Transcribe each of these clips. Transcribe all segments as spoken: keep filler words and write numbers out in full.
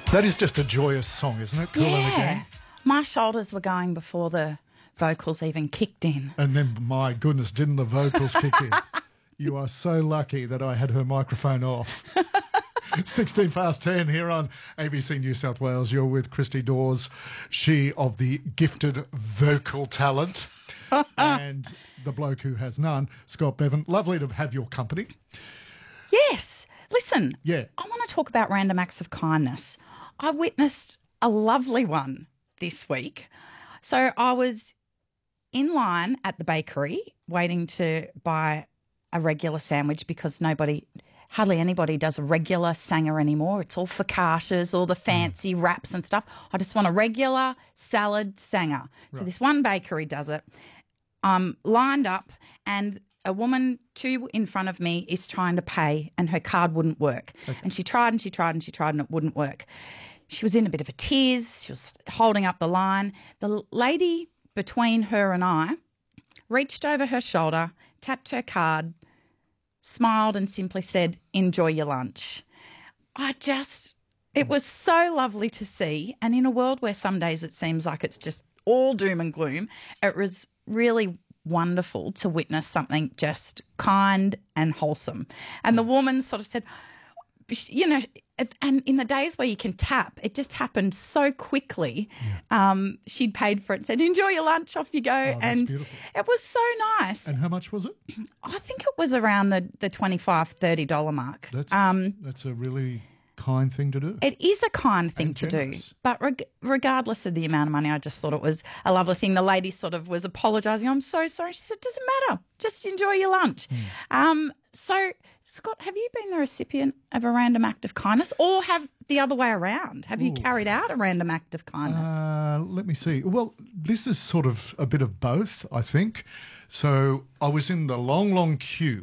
That is just a joyous song, isn't it? Cool in the Gang. My shoulders were going before the vocals even kicked in. And then, my goodness, didn't the vocals kick in? You are so lucky that I had her microphone off. sixteen past ten here on A B C New South Wales. You're with Christy Dawes, she of the gifted vocal talent, and the bloke who has none, Scott Bevan. Lovely to have your company. Yes. Listen, Yeah. I want to talk about random acts of kindness. I witnessed a lovely one this week. So I was in line at the bakery waiting to buy a regular sandwich because nobody, hardly anybody does a regular sanger anymore. It's all focaccias, all the fancy wraps and stuff. I just want a regular salad sanger. So Right. this one bakery does it. I'm lined up and a woman two in front of me is trying to pay and her card wouldn't work. And she tried and she tried and she tried and it wouldn't work. She was in a bit of a tears. She was holding up the line. The lady between her and I reached over her shoulder, tapped her card, smiled and simply said, "Enjoy your lunch." I just, it was so lovely to see. And in a world where some days it seems like it's just all doom and gloom, it was really wonderful to witness something just kind and wholesome. And the woman sort of said, you know, and in the days where you can tap, it just happened so quickly. Yeah. Um, she'd paid for it and said, "Enjoy your lunch, off you go." Oh, that's and beautiful. It was so nice. And how much was it? I think it was around the, the twenty-five dollars, thirty dollars mark. That's, um, that's a really kind thing to do. It is a kind thing And to generous. do. But reg- regardless of the amount of money, I just thought it was a lovely thing. The lady sort of was apologising. "I'm so sorry." She said, "Doesn't matter. Just enjoy your lunch." Mm. Um, so, Scott, have you been the recipient of a random act of kindness or have the other way around? Have you Ooh. carried out a random act of kindness? Uh, let me see. Well, this is sort of a bit of both, I think. So I was in the long, long queue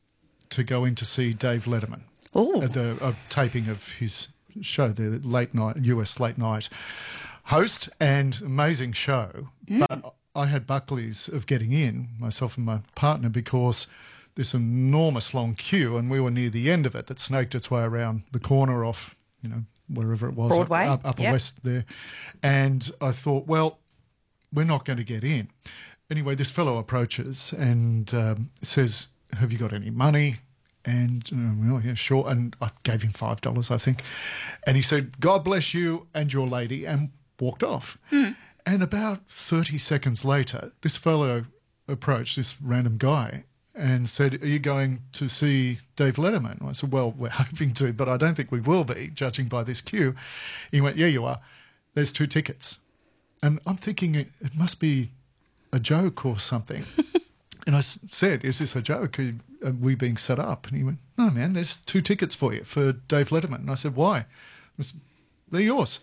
to go in to see Dave Letterman Oh, at the a taping of his show, the late night U S late night host, and amazing show. But I had Buckley's of getting in, myself and my partner, because this enormous long queue, and we were near the end of it that snaked its way around the corner off, you know, wherever it was, Broadway, up, up, upper yep. west there. And I thought, well, we're not going to get in. Anyway, this fellow approaches and um, says, "Have you got any money?" And, uh, well, yeah, sure. And I gave him five dollars, I think. And he said, "God bless you and your lady," and walked off. Mm. And about thirty seconds later, this fellow approached this random guy and said, "Are you going to see Dave Letterman?" I said, "Well, we're hoping to, but I don't think we will be, judging by this queue." He went, "Yeah, you are. There's two tickets." And I'm thinking it, it must be a joke or something. And I s- said, "Is this a joke? Are, are we being set up?" And he went, "No, man, there's two tickets for you for Dave Letterman." And I said, "Why?" I said, "They're yours."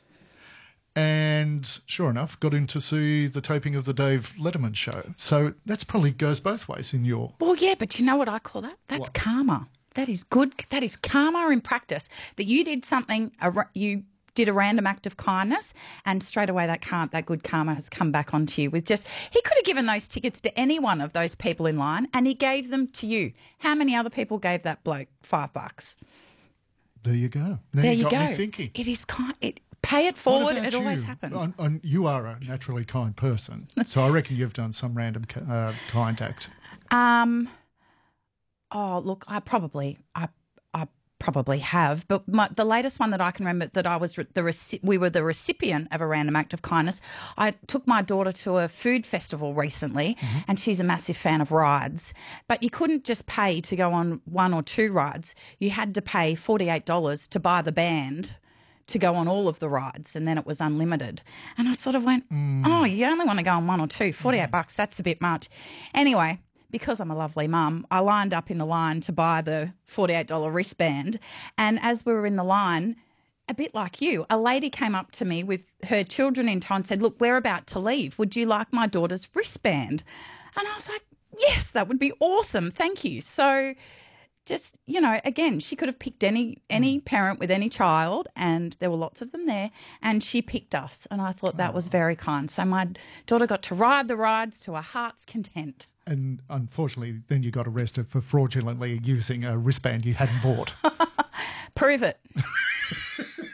And sure enough, got in to see the taping of the Dave Letterman show. So that's probably goes both ways in your... Well, yeah, but you know what I call that? That's What? karma. That is good. That is karma in practice. That you did something, a ra- you did a random act of kindness, and straight away that karma, that good karma has come back onto you with just, he could have given those tickets to any one of those people in line and he gave them to you. How many other people gave that bloke five bucks? There you go. Now There you got go. me thinking. It is kind, it, pay it What forward. about It always you? happens. On- on- you are a naturally kind person, so I reckon you've done some random ca- uh, kind act. Um. Oh, look, I probably, I, I probably have, but my, the latest one that I can remember that I was re- the reci- we were the recipient of a random act of kindness. I took my daughter to a food festival recently, and she's a massive fan of rides. But you couldn't just pay to go on one or two rides; you had to pay forty-eight dollars to buy the band to go on all of the rides, and then it was unlimited. And I sort of went, "Oh, you only want to go on one or two, forty-eight bucks, that's a bit much." Anyway, because I'm a lovely mum, I lined up in the line to buy the forty-eight dollars wristband. And as we were in the line, a bit like you, a lady came up to me with her children in tow and said, "Look, we're about to leave. Would you like my daughter's wristband?" And I was like, "Yes, that would be awesome. Thank you." So just, you know, again, she could have picked any any parent with any child, and there were lots of them there, and she picked us, and I thought that was very kind. So my daughter got to ride the rides to her heart's content. And unfortunately, then you got arrested for fraudulently using a wristband you hadn't bought. Prove it.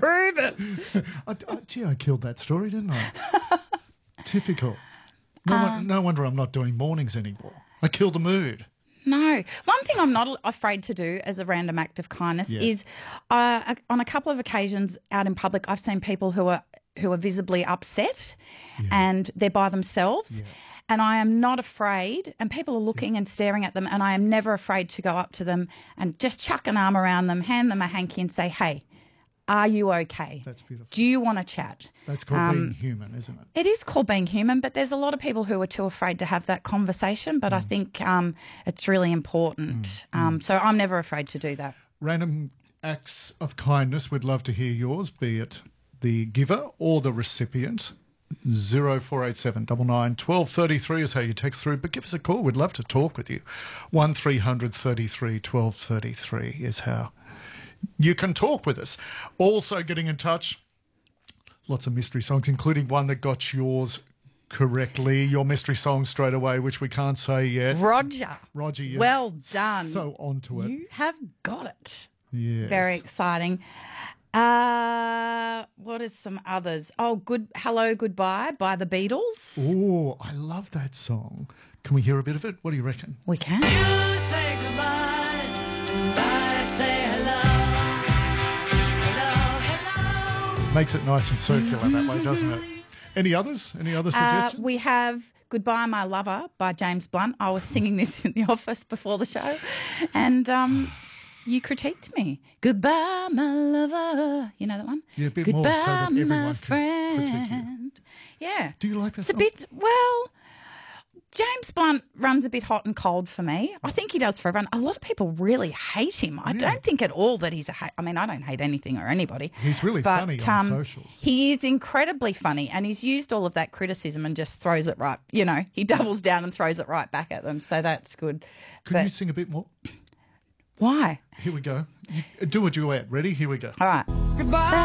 Prove it. I, I, gee, I killed that story, didn't I? Typical. No, Um, one, no wonder I'm not doing mornings anymore. I killed the mood. No. One thing I'm not afraid to do as a random act of kindness Yeah. is uh, on a couple of occasions out in public, I've seen people who are who are visibly upset and they're by themselves. Yeah. And I am not afraid, and people are looking and staring at them, and I am never afraid to go up to them and just chuck an arm around them, hand them a hanky and say, hey, are you okay? That's beautiful. Do you want to chat? That's called Um, being human, isn't it? It is called being human, but there's a lot of people who are too afraid to have that conversation. But I think um, it's really important. Um, so I'm never afraid to do that. Random acts of kindness, we'd love to hear yours, be it the giver or the recipient. zero four eight seven nine nine one two three three is how you text through, but give us a call. We'd love to talk with you. one three hundred thirty-three twelve thirty-three is how you can talk with us. Also getting in touch, lots of mystery songs, including one that got yours correctly, your mystery song straight away, which we can't say yet. Roger, Roger, you're well done. so onto it. You have got it. Yes. Very exciting. Uh, what is some others? Oh, good. Hello, Goodbye by the Beatles. Oh, I love that song. Can we hear a bit of it? What do you reckon? We can. You say goodbye, I say hello, hello, hello. Makes it nice and circular that way, doesn't it? Any others? Any other Uh, suggestions? we have Goodbye, My Lover by James Blunt. I was singing this in the office before the show, and um, you critiqued me. Goodbye, my lover. You know that one? Yeah, a bit Goodbye, more so that everyone my can critique you. friend. Yeah. Do you like that It's song? a bit, well, James Blunt runs a bit hot and cold for me. I think he does for everyone. A lot of people really hate him. I don't think at all that he's a hate. I mean, I don't hate anything or anybody. He's really but, funny on um, socials. He is incredibly funny, and he's used all of that criticism and just throws it right. You know, he doubles down and throws it right back at them. So that's good. Could but you sing a bit more? why? Here we go. You- Do a duet. Ready? Here we go. All right. Goodbye.